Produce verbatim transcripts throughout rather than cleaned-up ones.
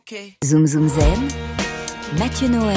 Okay. Zoom Zoom Zen, Mathieu Noël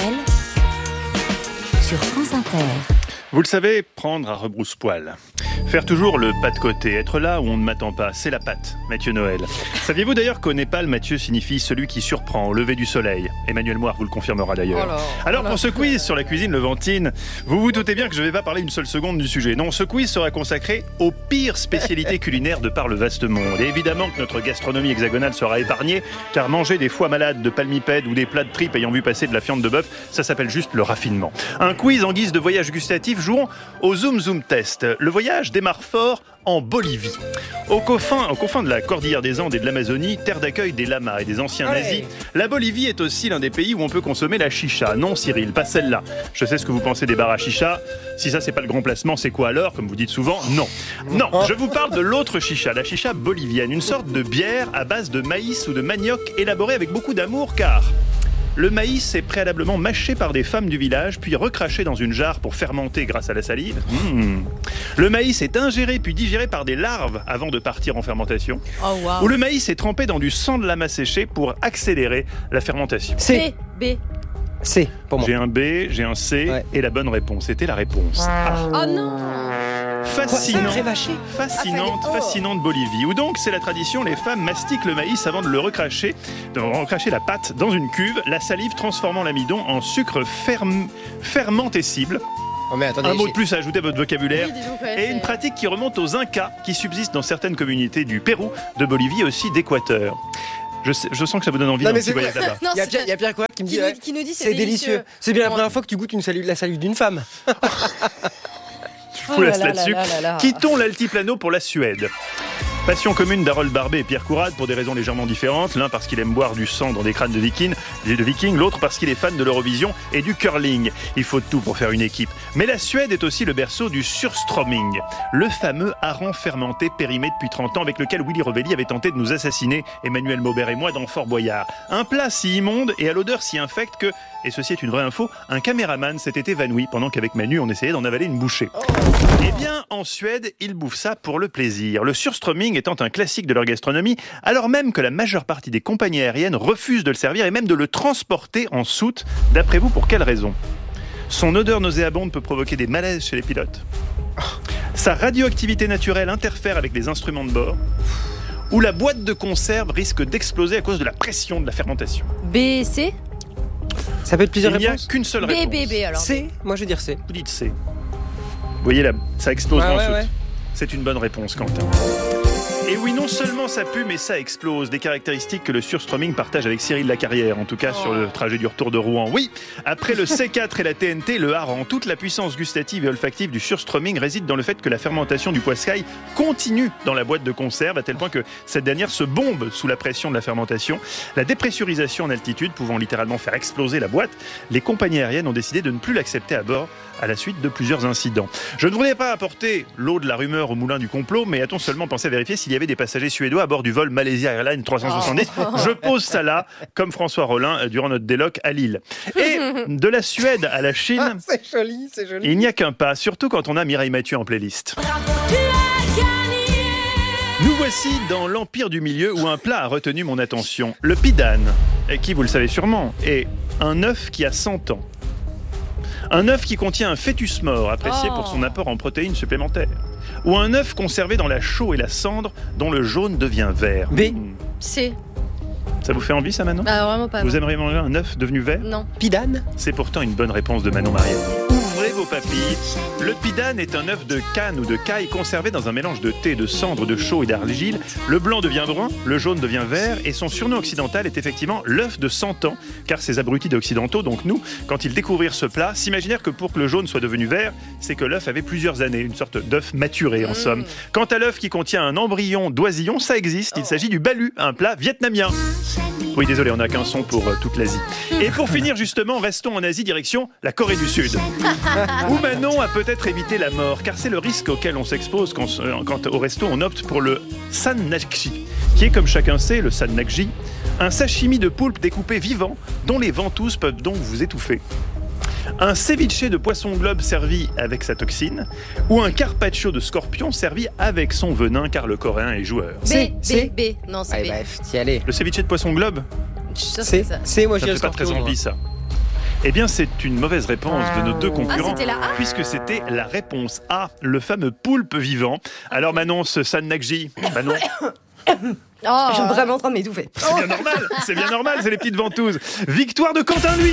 sur France Inter. Vous le savez, prendre à rebrousse-poil. Faire toujours le pas de côté, être là où on ne m'attend pas, c'est la patte, Mathieu Noël. Saviez-vous d'ailleurs qu'au Népal, Mathieu signifie celui qui surprend au lever du soleil? Emmanuel Moire vous le confirmera d'ailleurs. Alors, Alors pour ce quiz sur la cuisine levantine, vous vous doutez bien que je ne vais pas parler une seule seconde du sujet. Non, ce quiz sera consacré aux pires spécialités culinaires de par le vaste monde. Et évidemment que notre gastronomie hexagonale sera épargnée, car manger des foies malades de palmipèdes ou des plats de tripes ayant vu passer de la fiente de bœuf, ça s'appelle juste le raffinement. Un quiz en guise de voyage gustatif, jouons au Zoom Zoom Test. Le voyage démarre fort en Bolivie. Au confin, au confin de la Cordillère des Andes et de l'Amazonie, terre d'accueil des lamas et des anciens Allez. nazis, la Bolivie est aussi l'un des pays où on peut consommer la chicha. Non, Cyril, pas celle-là. Je sais ce que vous pensez des bars à chicha. Si ça, c'est pas le grand placement, c'est quoi alors? Comme vous dites souvent, non. Non, je vous parle de l'autre chicha, la chicha bolivienne, une sorte de bière à base de maïs ou de manioc élaborée avec beaucoup d'amour, car le maïs est préalablement mâché par des femmes du village, puis recraché dans une jarre pour fermenter grâce à la salive. Mmh. Le maïs est ingéré puis digéré par des larves avant de partir en fermentation. Oh, wow. Ou le maïs est trempé dans du sang de lama séché pour accélérer la fermentation. C. B, B. C, pour moi. J'ai un B, j'ai un C, Ouais. et la bonne réponse, c'était la réponse A. Oh non. Fascinant. Prévaché. Fascinante, Ah, fallait- oh. fascinante Bolivie, où donc c'est la tradition, les femmes mastiquent le maïs avant de le recracher, de recracher la pâte dans une cuve, la salive transformant l'amidon en sucre ferm- fermentescible. Oh, mais attendez, Un mot de j'ai- plus à ajouter à votre vocabulaire. Oui, dis donc, ouais, Et c'est- une pratique qui remonte aux Incas, qui subsiste dans certaines communautés du Pérou, de Bolivie et aussi d'Équateur. Je, sais- je sens que ça vous donne envie Non, d'un mais petit c'est voyage vrai. là-bas. Non, Il y a c'est- Pierre, il y a Pierre Coët qui me qui, dit nous, ouais, qui nous dit c'est délicieux. C'est bien la Bon. première fois que tu goûtes une salive, la salive d'une femme. Je vous laisse Oh là là là-dessus. là là là. Quittons l'altiplano pour la Suède. Passion commune d'Harold Barbet et Pierre Courade pour des raisons légèrement différentes. L'un parce qu'il aime boire du sang dans des crânes de vikings, de vikings, l'autre parce qu'il est fan de l'Eurovision et du curling. Il faut tout pour faire une équipe. Mais la Suède est aussi le berceau du surströmming, le fameux hareng fermenté périmé depuis trente ans avec lequel Willy Revelli avait tenté de nous assassiner, Emmanuel Maubert et moi, dans Fort Boyard. Un plat si immonde et à l'odeur si infecte que, et ceci est une vraie info, un caméraman s'était évanoui pendant qu'avec Manu on essayait d'en avaler une bouchée. Eh bien, en Suède, ils bouffent ça pour le plaisir. Le surströmming étant un classique de leur gastronomie, alors même que la majeure partie des compagnies aériennes refusent de le servir et même de le transporter en soute. D'après vous, pour quelle raison? Son odeur nauséabonde peut provoquer des malaises chez les pilotes. Sa radioactivité naturelle interfère avec les instruments de bord. Ou la boîte de conserve risque d'exploser à cause de la pression de la fermentation. B, C. Ça peut être plusieurs Il n'y a réponses. qu'une seule B, réponse. B, B alors. C, moi je vais dire C. Vous dites C. Vous voyez là, ça explose Ouais, en ouais, soute. ouais. C'est une bonne réponse, Quentin. Et oui, non seulement ça pue, mais ça explose. Des caractéristiques que le surströmming partage avec Cyril Lacarrière, en tout cas Oh. sur le trajet du retour de Rouen. Oui, après le C quatre et la T N T, le hareng, toute la puissance gustative et olfactive du surströmming réside dans le fait que la fermentation du poiscaille continue dans la boîte de conserve, à tel point que cette dernière se bombe sous la pression de la fermentation. La dépressurisation en altitude pouvant littéralement faire exploser la boîte, les compagnies aériennes ont décidé de ne plus l'accepter à bord à la suite de plusieurs incidents. Je ne voudrais pas apporter l'eau de la rumeur au moulin du complot, mais a-t-on seulement pensé à vérifier s'il y avait des passagers suédois à bord du vol Malaysia Airlines trois cent soixante-dix? Je pose ça là, comme François Rollin euh, durant notre déloc à Lille. Et de la Suède à la Ah, Chine, c'est joli, c'est joli. il n'y a qu'un pas, surtout quand on a Mireille Mathieu en playlist. Nous voici dans l'Empire du Milieu où un plat a retenu mon attention. Le pidan, et qui, vous le savez sûrement, est un œuf qui a cent ans. Un œuf qui contient un fœtus mort, apprécié Oh. pour son apport en protéines supplémentaires. Ou un œuf conservé dans la chaux et la cendre, dont le jaune devient vert. B. Mmh. C. Ça vous fait envie, ça, Manon? Bah vraiment pas. Vous non. aimeriez manger un œuf devenu vert? Non. Pidane. C'est pourtant une bonne réponse de Manon Mariani. Ouvrez vos papilles. Le pidan est un œuf de canne ou de caille conservé dans un mélange de thé, de cendre, de chaux et d'argile. Le blanc devient brun, le jaune devient vert et son surnom occidental est effectivement l'œuf de cent ans, car ces abrutis d'occidentaux, donc nous, quand ils découvrirent ce plat, s'imaginèrent que pour que le jaune soit devenu vert, c'est que l'œuf avait plusieurs années, une sorte d'œuf maturé en Mmh. somme. Quant à l'œuf qui contient un embryon d'oisillon, ça existe, il s'agit du balu, un plat vietnamien. Oui, désolé, on n'a qu'un son pour euh, toute l'Asie. Et pour finir, justement, restons en Asie, direction la Corée du Sud. Où Manon a peut-être évité la mort, car c'est le risque auquel on s'expose quand, euh, quand au resto on opte pour le sannakji, qui est, comme chacun sait, le sannakji, un sashimi de poulpe découpé vivant, dont les ventouses peuvent donc vous étouffer. Un ceviche de poisson globe servi avec sa toxine, ou un carpaccio de scorpion servi avec son venin, car le coréen est joueur. B, C, B, C. B. Non, c'est Allez, B. bref, t'y allais. Le ceviche de poisson globe, sûre que C'est, c'est ça. c'est moi Ça j'ai fait le pas très scorpion. envie, ça. Eh bien, c'est une mauvaise réponse de nos deux concurrents. Ah, c'était la A puisque c'était la réponse A, le fameux poulpe vivant. Alors, Manon, ce San Nakji, Manon, Oh. Je suis vraiment en train de m'étouffer. c'est bien normal, c'est bien normal, c'est les petites ventouses. Victoire de Quentin, lui.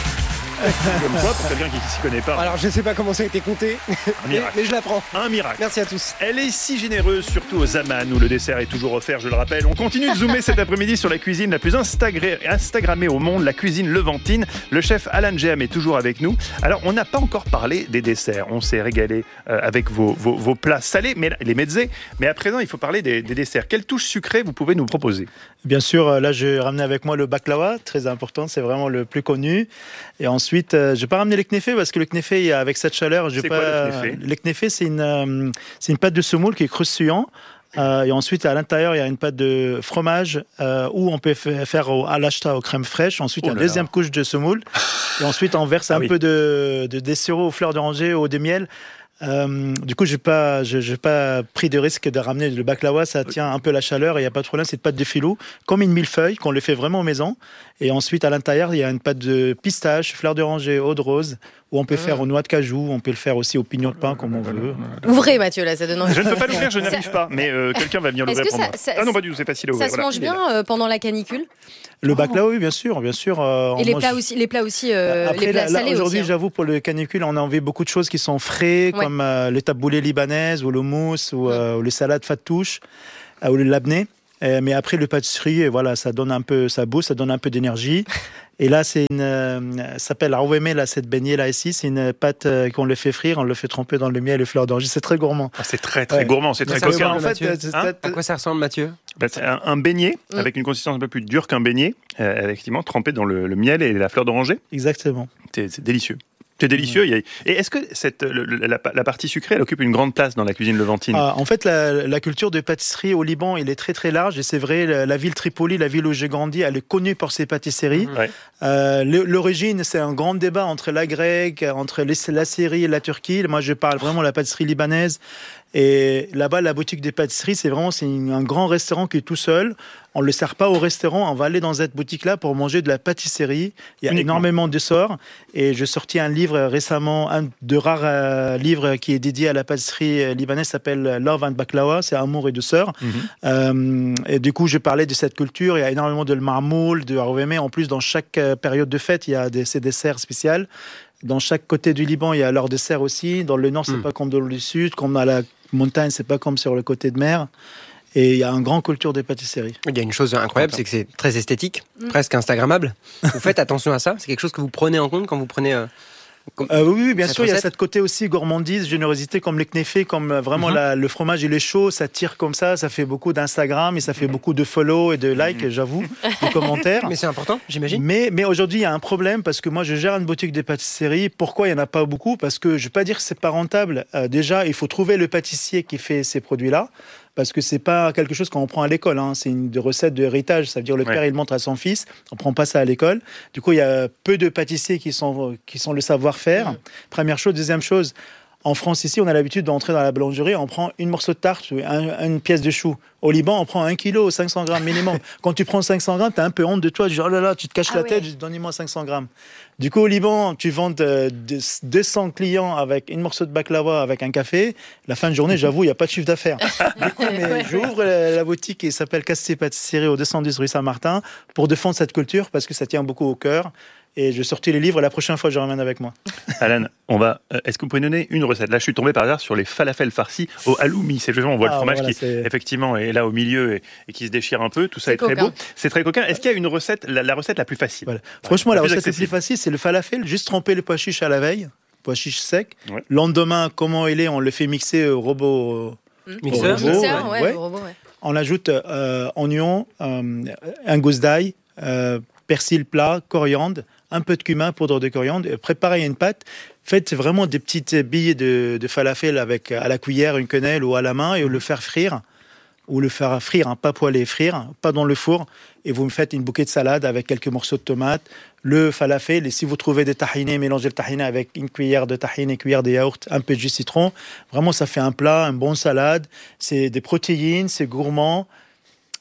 Comme quoi, pour quelqu'un qui ne s'y connaît pas, Alors je sais pas comment ça a été compté, un mais, miracle. mais je l'apprends. Un miracle. Merci à tous. Elle est si généreuse, surtout aux Aman, où le dessert est toujours offert, je le rappelle. On continue de zoomer cet après-midi sur la cuisine la plus instagré- instagrammée au monde, la cuisine levantine. Le chef Alan Geham est toujours avec nous. Alors, on n'a pas encore parlé des desserts. On s'est régalé euh, avec vos, vos, vos plats salés, mais, les mezzés. Mais à présent, il faut parler des, des desserts. Quelle touche sucrée vous pouvez nous proposer ? Bien sûr, là, j'ai ramené avec moi le baklawa, très important, c'est vraiment le plus connu. Et ensuite, euh, je vais pas ramener le knéfé parce que le knéfé, avec cette chaleur, je vais C'est pas. quoi, le knéfé ? Le knéfé, c'est une, euh, c'est une pâte de semoule qui est croustillant. Euh, et ensuite, à l'intérieur, il y a une pâte de fromage euh, où on peut f- faire au, à l'achta aux crèmes fraîches. Ensuite, Oh il y a là une deuxième là. couche de semoule. Et ensuite, on verse Ah un oui. peu de, de, des sirops aux fleurs d'oranger, au de miel. Euh, du coup, j'ai pas, je, j'ai pas pris de risque de ramener le baklawa. Ça tient un peu la chaleur et il y a pas de problème. C'est une pâte de filou, comme une millefeuille qu'on le fait vraiment maison. Et ensuite, à l'intérieur, il y a une pâte de pistache, fleurs d'oranger, eau de rose, où on peut faire aux noix de cajou. On peut le faire aussi aux pignons de pain, comme on veut. Ouvrez, Mathieu, là, ça donne envie. Je ne peux pas l'ouvrir, je n'arrive pas. Mais euh, quelqu'un va venir Est-ce l'ouvrir que pour ça- moi. ça- ah non, pas du tout, c'est facile à Ça ouvrir. se Voilà, mange il est là. bien euh, pendant la canicule. Le baklawa, oui, bien sûr, bien sûr. euh, on Et les mange- plats aussi, les plats aussi, euh, Après, les plats là, là, salés aujourd'hui, aussi. hein. j'avoue, pour le canicule, on a envie beaucoup de choses qui sont frais, Ouais. comme euh, les taboulés libanaises ou le mousse ou, euh, ou les salades fattouches euh, ou le labné. Euh, mais après, le pâtisserie, euh, voilà, ça donne un peu, ça booste, ça donne un peu d'énergie. Et là, c'est une, euh, ça s'appelle arouémé, là, cette beignet là ici, c'est une pâte euh, qu'on le fait frire, on le fait tremper dans le miel et les fleurs d'orge. C'est très gourmand. Ah, c'est très très Ouais. gourmand, c'est Mais très ça coquin. ressemble en fait, Mathieu. euh, c'est- Hein c'est- À quoi ça ressemble, Mathieu? Bah, c'est un, un beignet Mm. avec une consistance un peu plus dure qu'un beignet, euh, effectivement, trempé dans le, le miel et la fleur d'oranger. exactement. C'est, c'est délicieux. C'est délicieux. il y a- Et est-ce que cette, le- le- la, la partie sucrée, elle occupe une grande place dans la cuisine levantine ? Ah, en fait, la, la culture de pâtisserie au Liban, il est très très large. Et c'est vrai, la, la ville Tripoli, la ville où j'ai grandi, elle est connue pour ses pâtisseries. Ouais. Euh, le- l'origine, c'est un grand débat entre la grecque, entre les- la Syrie et la Turquie. Moi, je parle vraiment de la pâtisserie libanaise. Et là-bas, la boutique des pâtisseries, c'est vraiment c'est une- un grand restaurant qui est tout seul. On ne le sert pas au restaurant, on va aller dans cette boutique-là pour manger de la pâtisserie. Il y a Uniquement. énormément de sorts. Et j'ai sorti un livre récemment, un de rares euh, livres qui est dédié à la pâtisserie euh, libanaise, s'appelle Love and Baklawa, c'est Amour et douceur. Mhm. Euh, et du coup, je parlais de cette culture. Il y a énormément de marmoul, de haroumé. En plus, dans chaque euh, période de fête, il y a des, ces desserts spéciaux. Dans chaque côté du Liban, il y a leur dessert aussi. Dans le nord, c'est Mm. pas comme dans le sud. Comme à la montagne, c'est pas comme sur le côté de mer. Et il y a une grande culture des pâtisseries. Il y a une chose incroyable, c'est que c'est très esthétique, Mm. presque instagrammable. Vous faites attention à ça? C'est quelque chose que vous prenez en compte quand vous prenez... euh, comme- Euh, oui, oui, bien Cette sûr, il y a recette cette côté aussi gourmandise, générosité, comme les kneffés, comme euh, vraiment Mhm. la- le fromage, il est chaud, ça tire comme ça, ça fait beaucoup d'Instagram et ça fait beaucoup de follow et de likes, j'avoue, de commentaires. Mais c'est important, j'imagine. Mais, mais aujourd'hui, il y a un problème parce que moi, je gère une boutique de pâtisserie. Pourquoi il n'y en a pas beaucoup? Parce que je ne vais pas dire que ce n'est pas rentable. Euh, déjà, il faut trouver le pâtissier qui fait ces produits-là. Parce que ce n'est pas quelque chose qu'on prend à l'école. Hein. C'est une de recette de héritage. Ça veut dire le Ouais. père, il montre à son fils. On ne prend pas ça à l'école. Du coup, il y a peu de pâtissiers qui sont, qui sont le savoir-faire. Première chose. Deuxième chose, en France, ici, on a l'habitude d'entrer dans la boulangerie, on prend une morceau de tarte, un- une pièce de chou. Au Liban, on prend un kilo, cinq cents grammes minimum. Quand tu prends cinq cents grammes, tu as un peu honte de toi. Tu dis, oh là là, tu te caches Ah la ouais. tête, je dis, donnez-moi cinq cents grammes. Du coup, au Liban, tu vends euh, deux- deux cents clients avec une morceau de baklava, avec un café. La fin de journée, j'avoue, il n'y a pas de chiffre d'affaires. Du coup, mais j'ouvre la, la boutique qui s'appelle Cassé Pâtisserie au deux cent dix rue Saint-Martin pour défendre cette culture parce que ça tient beaucoup au cœur. Et je sortis les livres, la prochaine fois, je ramène avec moi. Alan, on va. euh, Est-ce que vous pouvez donner une recette ? Là, je suis tombé par hasard sur les falafels farcis au halloumi. C'est justement, on voit le Ah, fromage voilà, qui, c'est- effectivement, est là au milieu et, et qui se déchire un peu. Tout ça C'est est très coquin. beau. C'est très coquin. Est-ce qu'il y a une recette, la, la recette la plus facile ? Voilà. Franchement, la plus recette la plus accessible. facile, c'est le falafel. Juste tremper le pois chiche à la veille, pois chiche sec. Ouais. Lendemain, comment il est, on le fait mixer au robot. Mixeur. Au robot, Mixeur, ouais, ouais. le robot, ouais. On ajoute euh, oignon, euh, un gousse d'ail, euh, persil plat, coriandre, un peu de cumin, poudre de coriandre. Et préparez une pâte. Faites vraiment des petites billes de, de falafel avec à la cuillère, une quenelle ou à la main et le faire frire. Ou le faire frire, hein, pas poêler, frire, pas dans le four. Et vous me faites une bouquet de salade avec quelques morceaux de tomates, le falafel. Et si vous trouvez des tahinés, mélangez le tahiné avec une cuillère de tahine, une cuillère de yaourt, un peu de jus de citron. Vraiment, ça fait un plat, une bonne salade. C'est des protéines, c'est gourmand.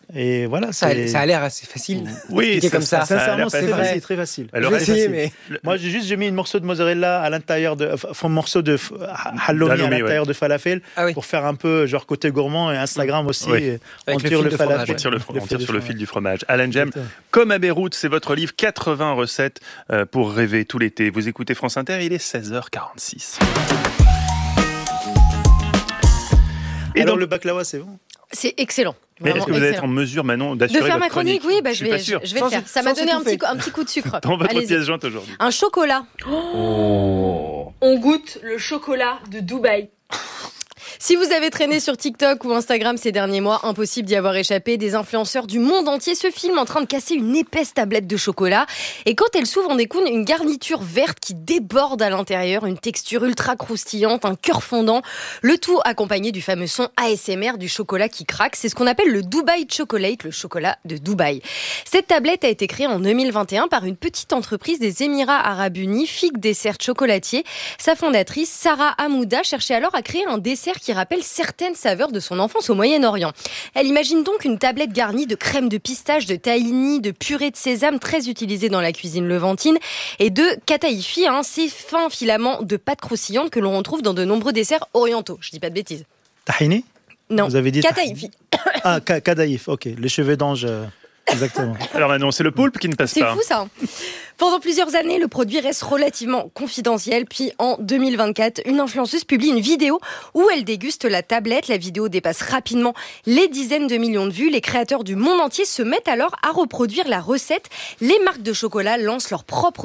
Et voilà, Ça, c'est... ça a l'air assez facile. Oui, comme ça. ça a Sincèrement, l'air c'est facile. très facile, très facile. Alors, Je vais Très essayer, facile. mais Moi, j'ai juste j'ai mis un morceau de mozzarella à l'intérieur de, enfin, un morceau de f- halloumi à Halloumi, l'intérieur ouais. de falafel Ah oui. pour faire un peu genre côté gourmand et Instagram aussi. Oui. Et on Avec le tire fil le de falafel. fromage, On tire, le, on fil tire de sur le fromage. fil du fromage. Alan Jem, Exactement. comme à Beyrouth, c'est votre livre quatre-vingts recettes euh, pour rêver tout l'été. Vous écoutez France Inter, il est seize heures quarante-six. Et Alors donc- le baklawa, c'est bon. C'est excellent. Mais est-ce Vraiment que vous êtes excellent. en mesure, Manon, De d'assurer faire votre ma chronique, oui, bah, je je, suis vais, pas sûr. je vais Sans le faire. s'é- Ça m'a sans donné un s'étouffer. petit, coup- un petit coup de sucre. Dans votre Allez-y. pièce jointe aujourd'hui. Un chocolat. On goûte le chocolat de Dubaï. Si vous avez traîné sur TikTok ou Instagram ces derniers mois, impossible d'y avoir échappé. Des influenceurs du monde entier se filment en train de casser une épaisse tablette de chocolat. Et quand elle s'ouvre, on découvre une garniture verte qui déborde à l'intérieur, une texture ultra croustillante, un cœur fondant. Le tout accompagné du fameux son A S M R du chocolat qui craque. C'est ce qu'on appelle le Dubai Chocolate, le chocolat de Dubaï. Cette tablette a été créée en deux mille vingt et un par une petite entreprise des Émirats Arabes Unis, Fig Dessert Chocolatier. Sa fondatrice, Sarah Hamouda, cherchait alors à créer un dessert qui rappelle certaines saveurs de son enfance au Moyen-Orient. Elle imagine donc une tablette garnie de crème de pistache, de tahini, de purée de sésame très utilisée dans la cuisine levantine et de kataïfi, hein, ces fins filaments de pâte croustillante que l'on retrouve dans de nombreux desserts orientaux. Je dis pas de bêtises. Tahini. Non, Vous avez dit kataïfi. Ah, ka- kadaïf. Ok, les cheveux d'ange. euh, Exactement. Alors Manon, c'est le poulpe qui ne passe C'est pas. fou ça. Pendant plusieurs années, le produit reste relativement confidentiel. Puis en deux mille vingt-quatre, une influenceuse publie une vidéo où elle déguste la tablette. La vidéo dépasse rapidement les dizaines de millions de vues. Les créateurs du monde entier se mettent alors à reproduire la recette. Les marques de chocolat lancent leur propre